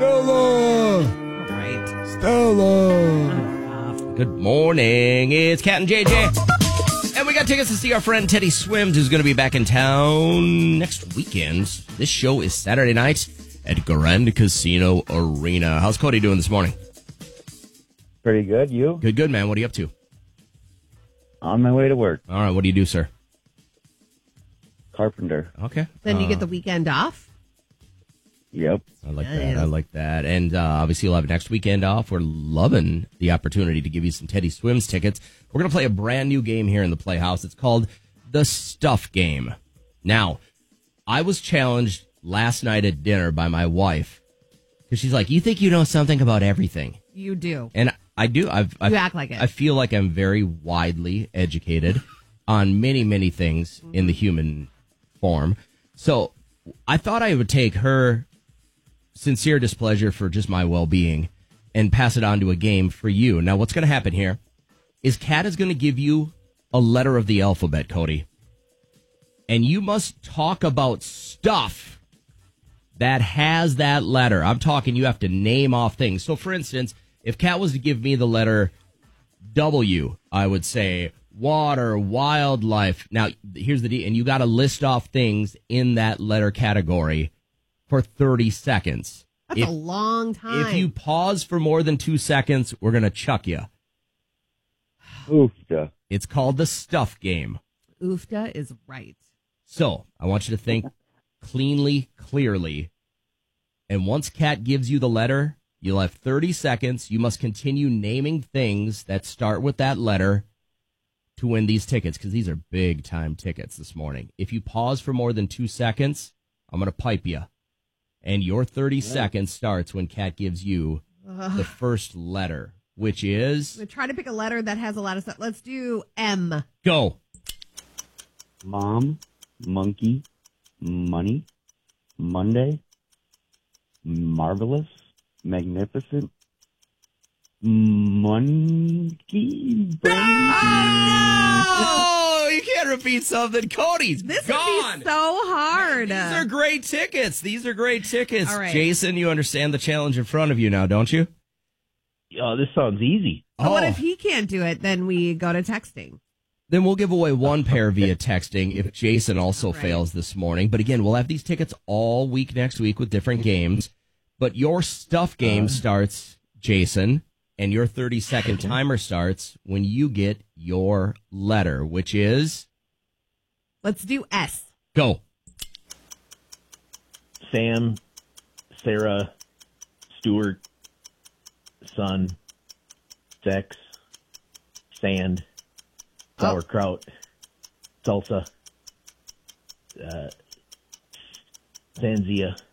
Stella! All right. Stella! Good morning. It's Cat and JJ. And we got tickets to see our friend Teddy Swims, who's going to be back in town next weekend. This show is Saturday night at Grand Casino Arena. How's Cody doing this morning? Pretty good. You? Good, man. What are you up to? On my way to work. All right. What do you do, sir? Carpenter. Okay. Then you get the weekend off? Yep. I like that. I like that. And obviously, you'll have next weekend off. We're loving the opportunity to give you some Teddy Swims tickets. We're going to play a brand new game here in the Playhouse. It's called the Stuff Game. Now, I was challenged last night at dinner by my wife because she's like, "You think you know something about everything?" You do. And I do. You act like it. I feel like I'm very widely educated on many, many things in the human form. So I thought I would take her sincere displeasure for just my well-being and pass it on to a game for you. Now, what's going to happen here is Kat is going to give you a letter of the alphabet, Cody. And you must talk about stuff that has that letter. I'm talking you have to name off things. So, for instance, if Kat was to give me the letter W, I would say water, wildlife. Now, here's the deal. And you got to list off things in that letter category for 30 seconds. That's a long time. If you pause for more than 2 seconds, we're going to chuck you. Oofda. It's called the Stuff Game. Oofda is right. So I want you to think cleanly, clearly. And once Kat gives you the letter, you'll have 30 seconds. You must continue naming things that start with that letter to win these tickets, because these are big time tickets this morning. If you pause for more than 2 seconds, I'm going to pipe you. And your 30 seconds starts when Kat gives you the first letter, which is... I'm going to try to pick a letter that has a lot of stuff. Let's do M. Go. Mom, monkey, money, Monday, marvelous, magnificent, monkey, Oh, you can't repeat something. Cody's This gone. would be so hard. These are great tickets. All right. Jason, you understand the challenge in front of you now, don't you? Oh, this sounds easy. So what if he can't do it? Then we go to texting. Then we'll give away one pair via texting if Jason also fails this morning. But again, we'll have these tickets all week next week with different games. But your stuff game starts, Jason, and your 30-second timer starts when you get your letter, which is... Let's do S. Go. Sam, Sarah, Stuart, Son, Sex, Sand, Sauerkraut, Salsa, Sanzia.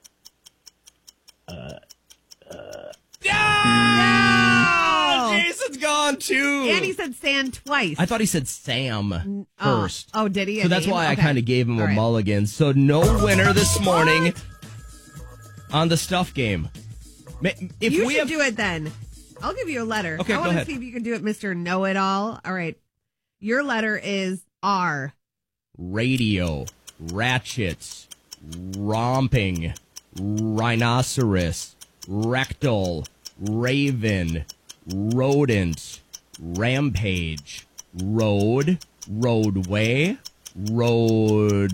Jason's gone too. And he said sand twice. I thought he said Sam first. Oh, did he? So that's why I Okay. kind of gave him All a right. mulligan. So no winner this morning on the stuff game. If You we should have, do it then. I'll give you a letter. Okay, I go want to ahead. see if you can do it, Mr. Know-It-All. All right. Your letter is R. radio, ratchets, romping, rhinoceros, rectal, raven, rodent, rampage, road, roadway, road.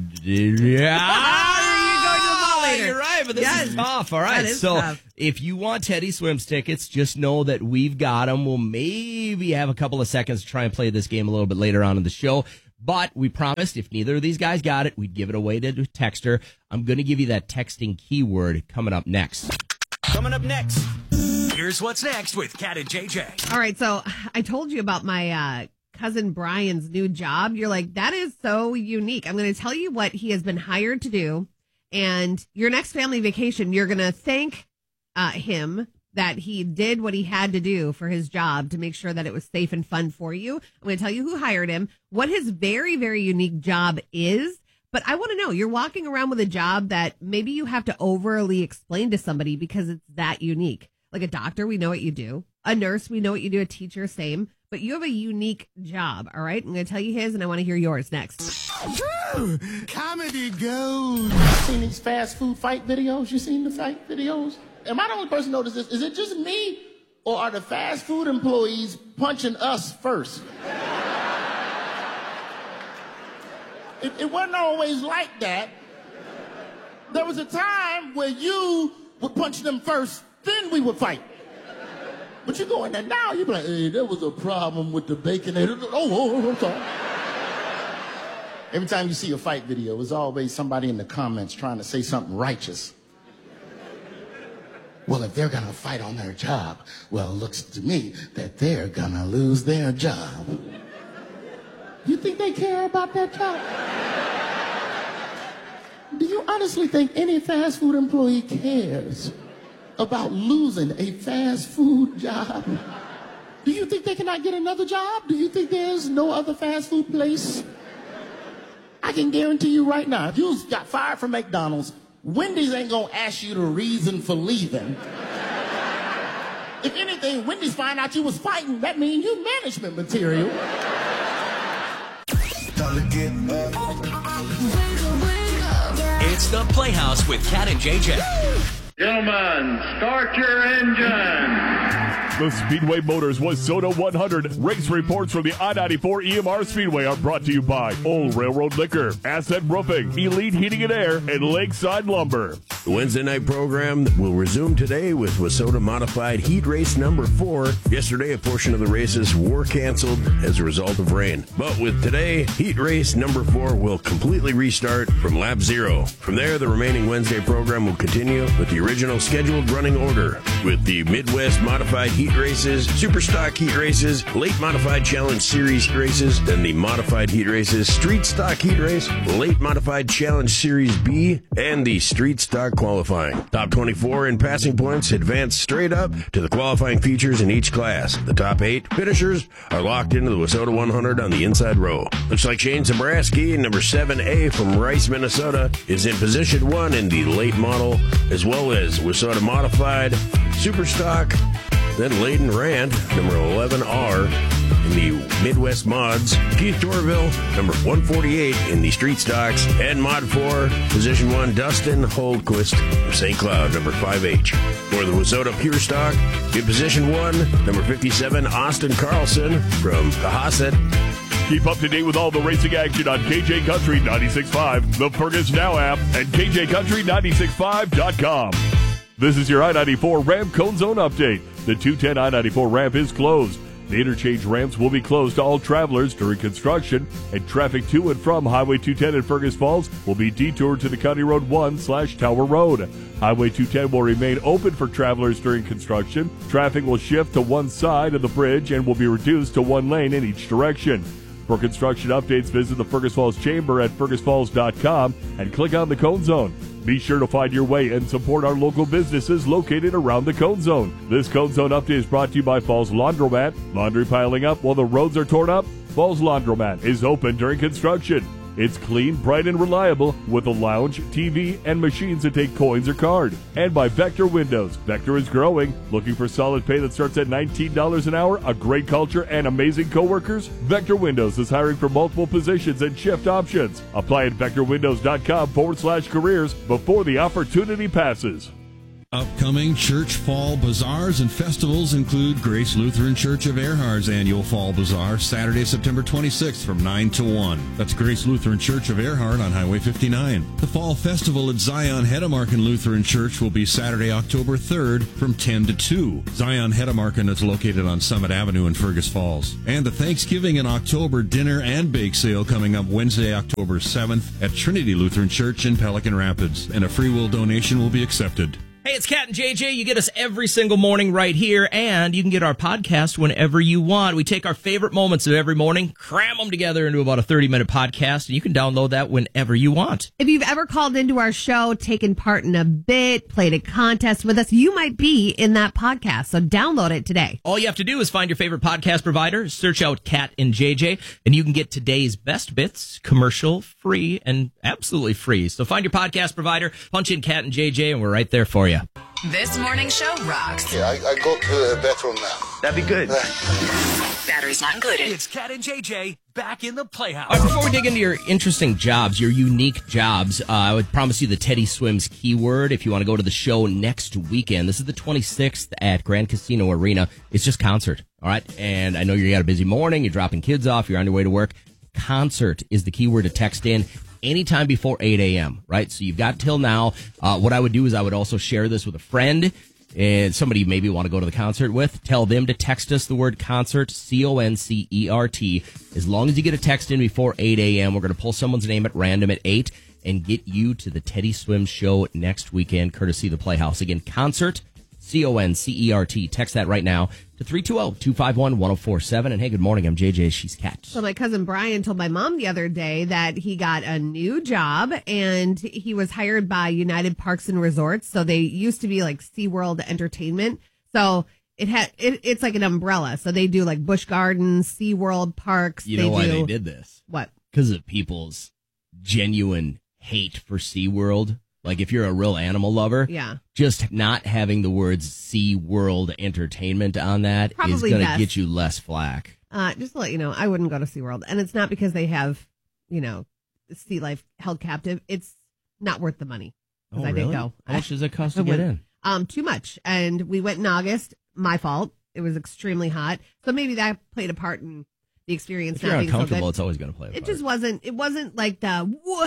You're right, but this is tough. All right, That is so tough. if you want Teddy Swims tickets, just know that we've got them. We'll maybe have a couple of seconds to try and play this game a little bit later on in the show. But we promised if neither of these guys got it, we'd give it away to Texter. I'm going to give you that texting keyword coming up next. Coming up next, here's what's next with Cat and JJ. All right. So I told you about my cousin Brian's new job. You're like, that is so unique. I'm going to tell you what he has been hired to do. And your next family vacation, you're going to thank him that he did what he had to do for his job to make sure that it was safe and fun for you. I'm going to tell you who hired him, what his very, very unique job is. But I want to know, you're walking around with a job that maybe you have to overly explain to somebody because it's that unique. Like a doctor, we know what you do. A nurse, we know what you do. A teacher, same. But you have a unique job, all right? I'm going to tell you his, and I want to hear yours next. Comedy gold. Seen these fast food fight videos? You seen the fight videos? am I the only person who noticed this? Is it just me, or are the fast food employees punching us first? It wasn't always like that. There was a time where you would punch them first, then we would fight. But you go in there now, you be like, hey, there was a problem with the bacon. Oh, I'm sorry. Every time you see a fight video, there's always somebody in the comments trying to say something righteous. Well, if they're going to fight on their job, well, it looks to me that they're going to lose their job. You think they care about that job? Do you honestly think any fast food employee cares about losing a fast food job? Do you think they cannot get another job? Do you think there's no other fast food place? I can guarantee you right now, if you got fired from McDonald's, Wendy's ain't gonna ask you the reason for leaving. If anything, Wendy's find out you was fighting, that means you management material. It's the Playhouse with Cat and JJ. Gentlemen, start your engine. The Speedway Motors Wayzata 100 race reports from the I-94 EMR Speedway are brought to you by Old Railroad Liquor, Asset Roofing, Elite Heating and Air, and Lakeside Lumber. The Wednesday night program will resume today with Wayzata Modified Heat Race number 4. Yesterday, a portion of the races were canceled as a result of rain. But with today, Heat Race number 4 will completely restart from lap 0. From there, the remaining Wednesday program will continue with the original scheduled running order with the Midwest Modified Heat Races, Super Stock Heat Races, Late Modified Challenge Series Races, then the Modified Heat Races, Street Stock Heat Race, Late Modified Challenge Series B, and the Street Stock Qualifying. Top 24 in passing points advance straight up to the qualifying features in each class. The top 8 finishers are locked into the Wayzata 100 on the inside row. Looks like Shane Zabraski, number 7A from Rice, Minnesota, is in position 1 in the late model, as well as Wayzata Modified, Super Stock, then Layden Rand, number 11R, in the Midwest Mods. Keith Dorville, number 148 in the Street Stocks. And Mod 4, position 1, Dustin Holdquist from St. Cloud, number 5H. For the Wayzata Pure Stock, in position 1, number 57, Austin Carlson from Cohasset. Keep up to date with all the racing action on KJ Country 96.5, the Fergus Now app, and KJCountry965.com. This is your I-94 ramp cone zone update. The 210 I-94 ramp is closed. The interchange ramps will be closed to all travelers during construction, and traffic to and from Highway 210 in Fergus Falls will be detoured to the County Road 1/Tower Road. Highway 210 will remain open for travelers during construction. Traffic will shift to one side of the bridge and will be reduced to one lane in each direction. For construction updates, visit the Fergus Falls Chamber at fergusfalls.com and click on the Cone Zone. Be sure to find your way and support our local businesses located around the Cone Zone. This Cone Zone update is brought to you by Falls Laundromat. Laundry piling up while the roads are torn up? Falls Laundromat is open during construction. It's clean, bright, and reliable with a lounge, TV, and machines that take coins or card. And by Vector Windows. Vector is growing. Looking for solid pay that starts at $19 an hour, a great culture, and amazing coworkers? Vector Windows is hiring for multiple positions and shift options. Apply at vectorwindows.com/careers before the opportunity passes. Upcoming church fall bazaars and festivals include Grace Lutheran Church of Erhard's annual Fall Bazaar, Saturday, September 26th from 9 to 1. That's Grace Lutheran Church of Erhard on Highway 59. The Fall Festival at Zion Heddemarken Lutheran Church will be Saturday, October 3rd from 10 to 2. Zion Heddemarken is located on Summit Avenue in Fergus Falls. And the Thanksgiving in October dinner and bake sale coming up Wednesday, October 7th at Trinity Lutheran Church in Pelican Rapids. And a free will donation will be accepted. Hey, it's Cat and JJ. You get us every single morning right here, and you can get our podcast whenever you want. We take our favorite moments of every morning, cram them together into about a 30-minute podcast, and you can download that whenever you want. If you've ever called into our show, taken part in a bit, played a contest with us, you might be in that podcast, so download it today. All you have to do is find your favorite podcast provider, search out Cat and JJ, and you can get today's best bits, commercial, free, and absolutely free. So find your podcast provider, punch in Cat and JJ, and we're right there for you. This morning show rocks. Yeah, I go to the bathroom now. That'd be good. Batteries not included. It's Cat and JJ back in the Playhouse. All right, before we dig into your interesting jobs, your unique jobs, I would promise you the Teddy Swims keyword if you want to go to the show next weekend. This is the 26th at Grand Casino Arena. It's just concert, all right? And I know you got a busy morning, you're dropping kids off, you're on your way to work. Concert is the keyword to text in anytime before 8 a.m., right? So you've got till now. What I would do is I would also share this with a friend and somebody you maybe want to go to the concert with. Tell them to text us the word concert, CONCERT. As long as you get a text in before 8 a.m., we're going to pull someone's name at random at 8 and get you to the Teddy Swim show next weekend, courtesy of the Playhouse. Again, concert, CONCERT. Text that right now to 320-251-1047. And hey, good morning. I'm JJ. She's Kat. So my cousin Brian told my mom the other day that he got a new job and he was hired by United Parks and Resorts. So they used to be like SeaWorld Entertainment. So it's like an umbrella. So they do like Busch Gardens, SeaWorld parks. You know why they did this? What? Because of people's genuine hate for SeaWorld. Like, if you're a real animal lover, yeah, just not having the words Sea World Entertainment on that probably is going to best. get you less flack. Just to let you know, I wouldn't go to SeaWorld. And it's not because they have, sea life held captive. It's not worth the money. Oh, I really? didn't go. How much does it cost to get in? Too much. And we went in August. My fault. It was extremely hot. So maybe that played a part in the experience. If you're not being uncomfortable, so good. it's always going to play a part. It wasn't like the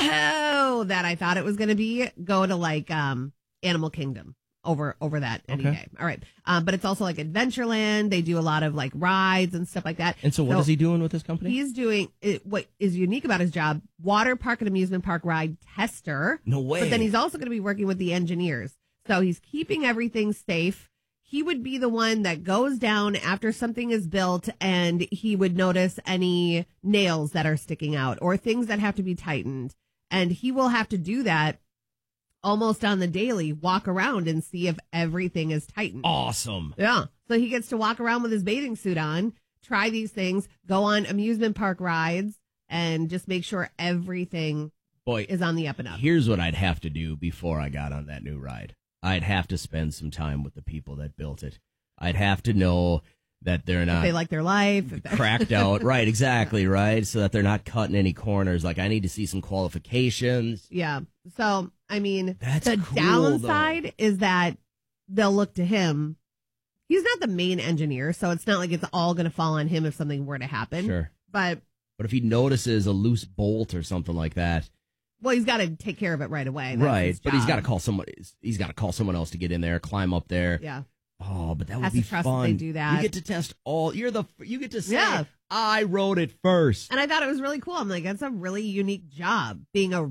whoa that I thought it was going to be. Go to like Animal Kingdom over that any day. All right. But it's also like Adventureland. They do a lot of like rides and stuff like that. And so what is he doing with this company? He's doing what is unique about his job, water park and amusement park ride tester. No way. But then he's also going to be working with the engineers. So he's keeping everything safe. He would be the one that goes down after something is built and he would notice any nails that are sticking out or things that have to be tightened. And he will have to do that almost on the daily, walk around and see if everything is tightened. Awesome. Yeah. So he gets to walk around with his bathing suit on, try these things, go on amusement park rides, and just make sure everything is on the up and up. Here's what I'd have to do before I got on that new ride. I'd have to spend some time with the people that built it. I'd have to know that they're not... If they like their life. Cracked out. Right, exactly, right? So that they're not cutting any corners. Like, I need to see some qualifications. Yeah. So, I mean, That's the cool, downside is that they'll look to him. He's not the main engineer, so it's not like it's all going to fall on him if something were to happen. Sure. But if he notices a loose bolt or something like that... Well, he's got to take care of it right away. That's right, but he's got to call somebody. He's got to call someone else to get in there, climb up there. Yeah. Oh, but that would Has be to trust fun. that they do that. You get to test all. You get to say, Yeah. I wrote it first. And I thought it was really cool. I'm like, that's a really unique job, being a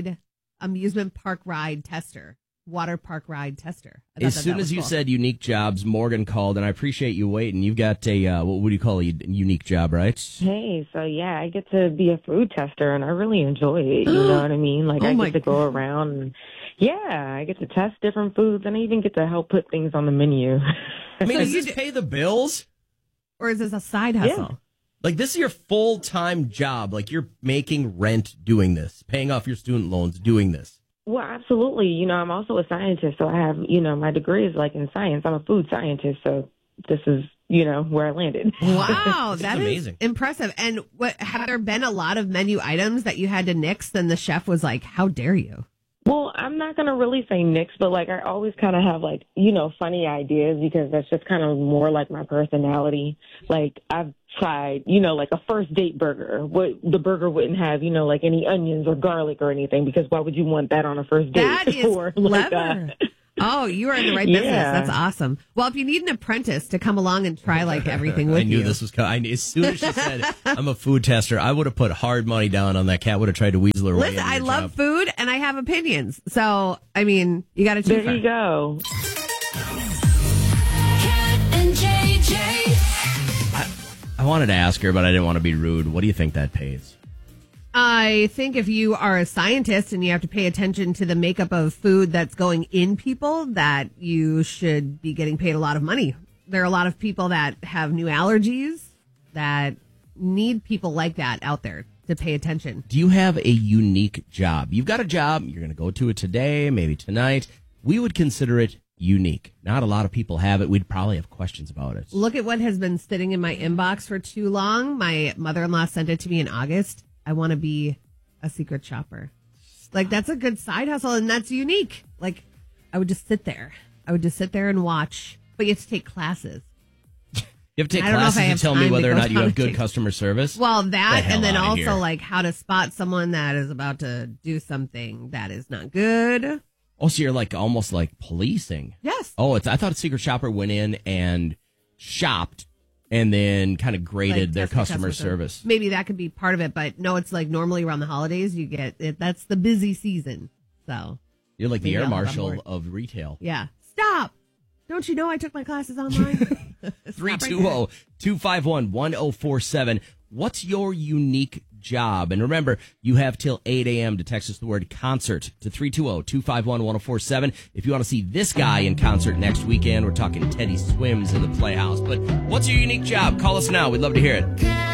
amusement park ride tester, water park ride tester. As soon as you said unique jobs, Morgan called, and I appreciate you waiting. You've got a, what would you call a unique job, right? Hey, so yeah, I get to be a food tester, and I really enjoy it. You know what I mean? Like, I get to go around, and yeah, I get to test different foods, and I even get to help put things on the menu. I mean, does this pay the bills? Or is this a side hustle? Yeah. Like, this is your full-time job. Like, you're making rent doing this, paying off your student loans doing this. Well, absolutely. You know, I'm also a scientist, so I have, my degree is like in science. I'm a food scientist, so this is, where I landed. Wow, that is amazing. Impressive. And have there been a lot of menu items that you had to nix and the chef was like, how dare you? Well, I'm not going to really say nix, but like I always kind of have like, funny ideas because that's just kind of more like my personality. Like I've tried, like a first date burger. The burger wouldn't have, like any onions or garlic or anything because why would you want that on a first date? That is clever. Oh, you are in the right business. That's awesome. Well, if you need an apprentice to come along and try like everything with you. I knew this was coming. As soon as she said, I'm a food tester, I would have put hard money down on that. Cat would have tried to weasel her way. Listen, I love food and I have opinions. So, I mean, you got to choose. There you go. Cat and JJ. I wanted to ask her, but I didn't want to be rude. What do you think that pays? I think if you are a scientist and you have to pay attention to the makeup of food that's going in people, that you should be getting paid a lot of money. There are a lot of people that have new allergies that need people like that out there to pay attention. Do you have a unique job? You've got a job. You're going to go to it today, maybe tonight. We would consider it unique. Not a lot of people have it. We'd probably have questions about it. Look at what has been sitting in my inbox for too long. My mother-in-law sent it to me in August. I want to be a secret shopper. Like, that's a good side hustle, and that's unique. Like, I would just sit there. And watch. But you have to take classes. You have to take classes to tell me whether or not you have good customer service? Well, that, and then also, like, how to spot someone that is about to do something that is not good. Oh, so you're like almost like policing. Yes. Oh, I thought a secret shopper went in and shopped and then kind of graded Like, their test the customer service. Maybe that could be part of it, but no, it's like normally around the holidays you get it. That's the busy season. So You're like the maybe air I'll have marshal more. of retail. Yeah. Stop. Don't you know I took my classes online? 320-251-1047. What's your unique job? And remember, you have till 8 a.m. to text us the word concert to 320-251-1047. If you want to see this guy in concert next weekend, we're talking Teddy Swims in the Playhouse. But what's your unique job? Call us now. We'd love to hear it.